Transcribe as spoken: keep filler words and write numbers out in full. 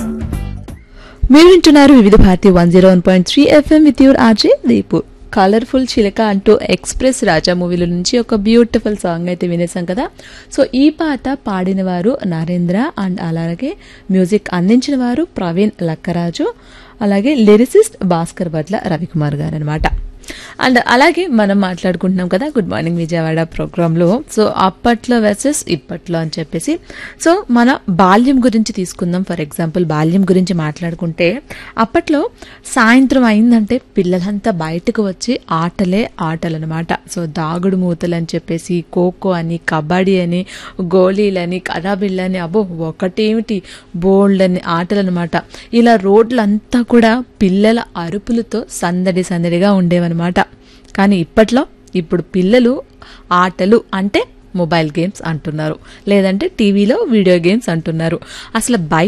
మీరు వింటున్నారు వివిధ Bharati one zero one point three FM with your RJ Deepu. Colourful చిలక అంటూ ఎక్స్ప్రెస్ రాజా మూవీలో నుంచి ఒక బ్యూటిఫుల్ సాంగ్ అయితే వినేసాం కదా. సో ఈ పాట పాడిన వారు నరేంద్ర అండ్ అలాగే మ్యూజిక్ అందించిన వారు ప్రవీణ్ లక్కరాజు, అలాగే లిరిసిస్ట్ భాస్కర్ భట్ల రవికుమార్ గారు అనమాట. అండ్ అలాగే మనం మాట్లాడుకుంటున్నాం కదా గుడ్ మార్నింగ్ విజయవాడ ప్రోగ్రాంలో. సో అప్పట్లో వర్సెస్ ఇప్పట్లో అని చెప్పేసి, సో మన బాల్యం గురించి తీసుకుందాం. ఫర్ ఎగ్జాంపుల్ బాల్యం గురించి మాట్లాడుకుంటే అప్పట్లో సాయంత్రం అయిందంటే పిల్లలంతా బయటకు వచ్చి ఆటలే ఆటలు అనమాట. సో దాగుడు మూతలు అని చెప్పేసి, ఖోఖో అని, కబడ్డీ అని, గోళీలని, కరాబిళ్ళని, అబ్బో ఒకటేమిటి బోల్డ్ అని ఆటలు అనమాట. ఇలా రోడ్లంతా కూడా పిల్లల అరుపులతో సందడి సందడిగా ఉండేవన్నమాట. కానీ ఇప్పట్లో ఇప్పుడు పిల్లలు ఆటలు అంటే మొబైల్ గేమ్స్ అంటున్నారు, లేదంటే టీవీలో వీడియో గేమ్స్ అంటున్నారు. అసలు బయట